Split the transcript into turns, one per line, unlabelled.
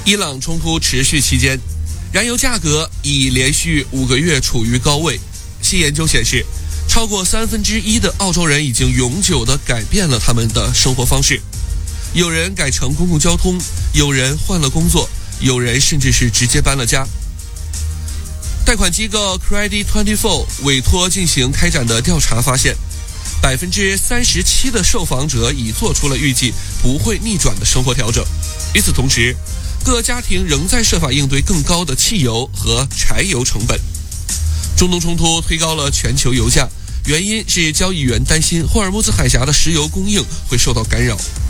伊朗冲突持续期间，燃油价格已连续5个月处于高位。新研究显示，超过1/3的澳洲人已经永久地改变了他们的生活方式。有人改乘公共交通，有人换了工作，有人甚至是直接搬了家。贷款机构 Credit24 委托进行开展的调查发现，37%的受访者已做出了预计不会逆转的生活调整。与此同时，各家庭仍在设法应对更高的汽油和柴油成本。中东冲突推高了全球油价，原因是交易员担心霍尔木兹海峡的石油供应会受到干扰。